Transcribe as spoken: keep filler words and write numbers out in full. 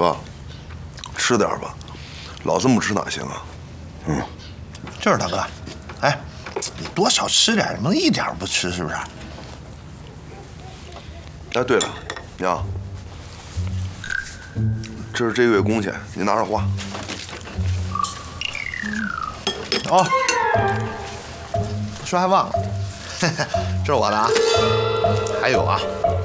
哥，吃点吧，老这么吃哪行啊？ 嗯，就是大哥，哎，你多少吃点，不能一点不吃，是不是？ 哎，对了，娘，这是这个月工钱，你拿着花。 哦，说还忘了，这是我的啊，还有啊。